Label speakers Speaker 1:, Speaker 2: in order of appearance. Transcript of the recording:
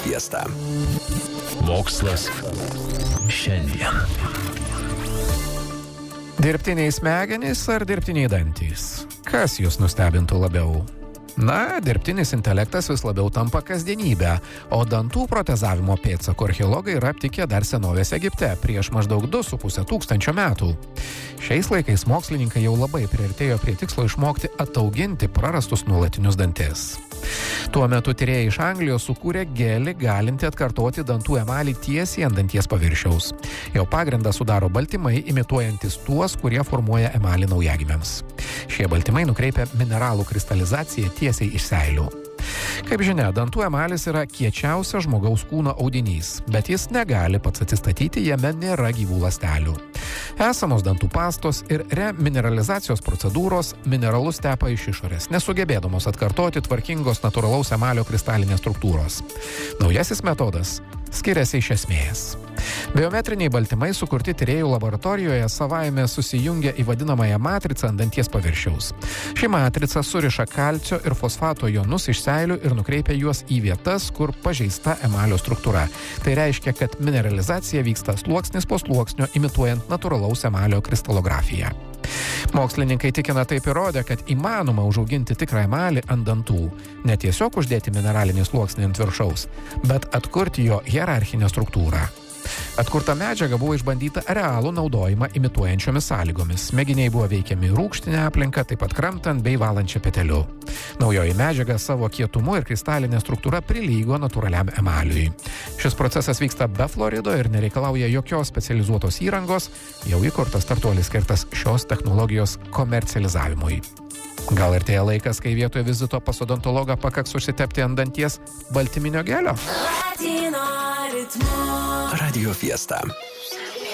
Speaker 1: Fiesta.
Speaker 2: Mokslas šiandien.
Speaker 3: Dirbtiniai smegenys ar dirbtiniai dantys? Kas jūs nustebintų labiau? Na, dirbtinis intelektas vis labiau tampa kasdienybę, o dantų protezavimo pėdsakų archeologai yra aptikę dar senovės Egipte prieš maždaug 2,5 tūkstančio metų. Šiais laikais mokslininkai jau labai priartėjo prie tikslo išmokti atauginti prarastus nuolatinius dantis. Tuo metu tyrėjai iš Anglijos sukūrė gelį galinti atkartoti dantų emalį tiesiai ant danties paviršiaus. Jo pagrindą sudaro baltymai imituojantis tuos, kurie formuoja emalį naujagimiams. Šie baltymai nukreipia mineralų kristalizaciją tiesiai iš seilių. Kaip žinia, dantų emalis yra kiečiausias žmogaus kūno audinys, bet jis negali pats atsistatyti, jame nėra gyvų ląstelių. Esamos dantų pastos ir remineralizacijos procedūros mineralus tepa iš išorės, nesugebėdamos atkartoti tvarkingos natūralaus emalio kristalinės struktūros. Naujasis metodas skiriasi iš esmės. Biometriniai baltymai sukurti tyrėjų laboratorijoje savaime susijungia į vadinamąją matricą ant danties paviršiaus. Ši matrica suriša kalcio ir fosfato jonus iš seilių ir nukreipia juos į vietas, kur pažeista emalio struktūra. Tai reiškia, kad mineralizacija vyksta sluoksnis po sluoksnio, imituojant natūralaus emalio kristalografiją. Mokslininkai tikina taip įrodę, kad įmanoma užauginti tikrą emalį ant dantų, ne tiesiog uždėti mineralinį sluoksnį ant viršaus, bet atkurti jo hierarchinę struktūrą. Atkurta medžiaga buvo išbandyta realų naudojimą imituojančiomis sąlygomis. Mėginiai buvo veikiami rūgštinę aplinką, taip pat kramtant bei valančia peteliu. Naujoji medžiaga savo kietumu ir kristalinė struktūra prilygo natūraliam emaliui. Šis procesas vyksta be fluorido ir nereikalauja jokios specializuotos įrangos, jau įkurtas startuolis skirtas šios technologijos komercializavimui. Gal artėja laikas, kai vietoje vizito pas odontologą pakaks užsitepti ant danties baltyminio gelio?
Speaker 1: Radio Fiesta.